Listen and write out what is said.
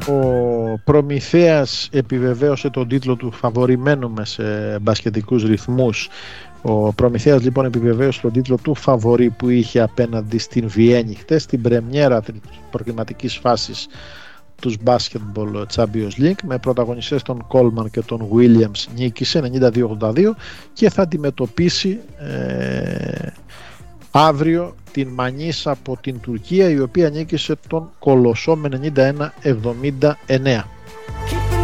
Προμηθέας επιβεβαίωσε τον τίτλο του φαβορημένου σε μπασκετικούς ρυθμούς. Ο Προμηθέας λοιπόν επιβεβαίωσε τον τίτλο του φαβορί που είχε απέναντι στην Βιέννη χτες, στην πρεμιέρα της προκριματικής φάσης τους Basketball Champions League, με πρωταγωνιστές τον Coleman και τον Williams. Νίκησε 92-82 και θα αντιμετωπίσει αύριο την Μανίσα από την Τουρκία, η οποία νίκησε τον Κολοσσό με 91-79.